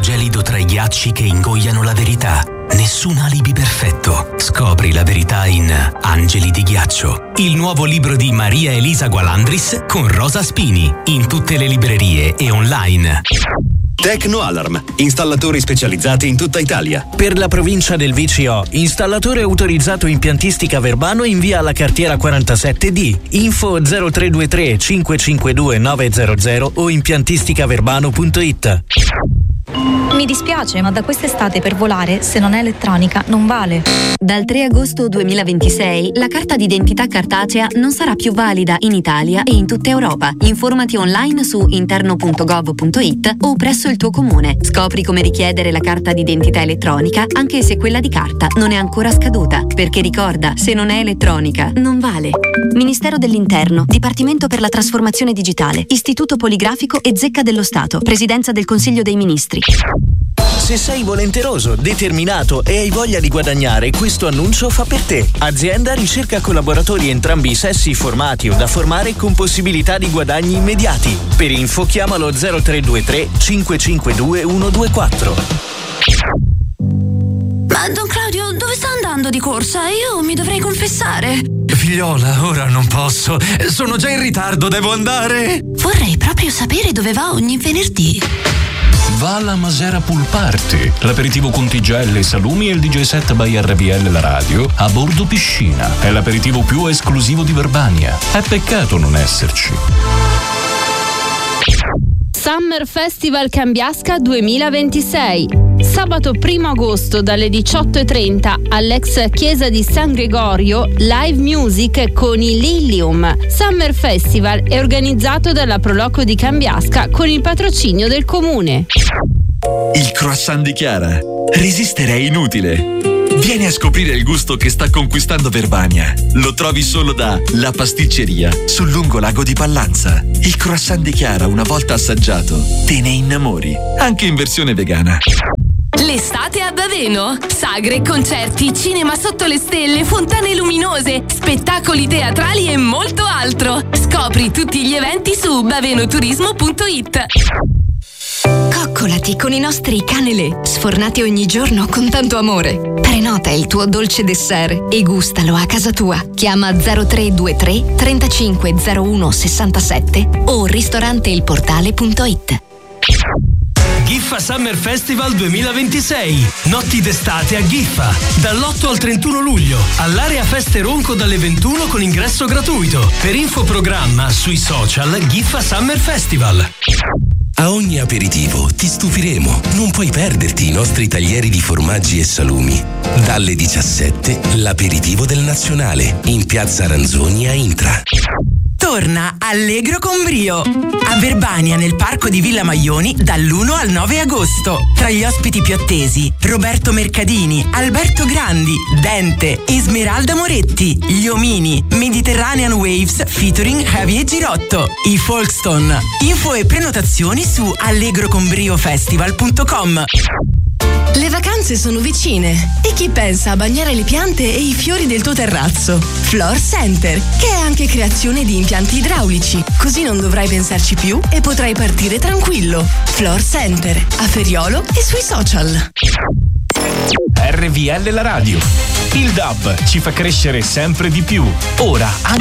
gelido tra i ghiacci che ingoiano la verità. Nessun alibi perfetto. Scopri la verità in Angeli di ghiaccio, il nuovo libro di Maria Elisa Gualandris con Rosa Spini, in tutte le librerie e online. Tecnoalarm, installatori specializzati in tutta Italia. Per la provincia del VCO, installatore autorizzato impiantistica Verbano in via alla Cartiera 47D. Info 0323 552 900 o impiantisticaverbano.it. Mi dispiace, ma da quest'estate per volare, se non è elettronica, non vale. Dal 3 agosto 2026 la carta d'identità cartacea non sarà più valida in Italia e in tutta Europa. Informati online su interno.gov.it o presso il tuo comune. Scopri come richiedere la carta d'identità elettronica anche se quella di carta non è ancora scaduta. Perché ricorda, se non è elettronica, non vale. Ministero dell'Interno, Dipartimento per la Trasformazione Digitale, Istituto Poligrafico e Zecca dello Stato, Presidenza del Consiglio dei Ministri. Se sei volenteroso, determinato e hai voglia di guadagnare, questo annuncio fa per te. Azienda ricerca collaboratori entrambi i sessi formati o da formare con possibilità di guadagni immediati. Per info chiamalo 0323 552 124. Ma Don Claudio, dove sta andando di corsa? Io mi dovrei confessare. Figliola, ora non posso. Sono già in ritardo, devo andare. Vorrei proprio sapere dove va ogni venerdì. Va alla Masera Pool Party, l'aperitivo con tigelle e salumi e il DJ set by RVL La Radio a bordo piscina. È l'aperitivo più esclusivo di Verbania. È peccato non esserci. Summer Festival Cambiasca 2026. Sabato 1 agosto dalle 18:30 all'ex chiesa di San Gregorio, live music con i Lilium. Summer Festival è organizzato dalla Proloco di Cambiasca con il patrocinio del comune. Il croissant di Chiara. Resistere è inutile. Vieni a scoprire il gusto che sta conquistando Verbania. Lo trovi solo da La Pasticceria, sul lungolago di Pallanza. Il croissant di Chiara, una volta assaggiato, te ne innamori. Anche in versione vegana. L'estate a Baveno? Sagre, concerti, cinema sotto le stelle, fontane luminose, spettacoli teatrali e molto altro. Scopri tutti gli eventi su bavenoturismo.it. Coccolati con i nostri canelè, sfornati ogni giorno con tanto amore. Prenota il tuo dolce dessert e gustalo a casa tua. Chiama 0323 3501 67 o ristoranteilportale.it. Giffa Summer Festival 2026. Notti d'estate a Giffa. Dall'8 al 31 luglio. All'area Feste Ronco dalle 21 con ingresso gratuito. Per info programma sui social Giffa Summer Festival. A ogni aperitivo ti stupiremo. Non puoi perderti i nostri taglieri di formaggi e salumi. Dalle 17 l'aperitivo del Nazionale in piazza Aranzoni a Intra. Torna Allegro con brio a Verbania nel parco di Villa Maioni dall'1 al 9 agosto. Tra gli ospiti più attesi Roberto Mercadini, Alberto Grandi, Dente, Esmeralda Moretti, Gli Omini, Mediterranean Waves featuring Javier Girotto, i Folkstone. Info e prenotazioni su allegroconbriofestival.com. Le vacanze sono vicine e chi pensa a bagnare le piante e i fiori del tuo terrazzo? Floor Center, che è anche creazione di impianti idraulici, così non dovrai pensarci più e potrai partire tranquillo. Floor Center, a Feriolo e sui social. RVL La Radio. Il DAB ci fa crescere sempre di più. Ora anche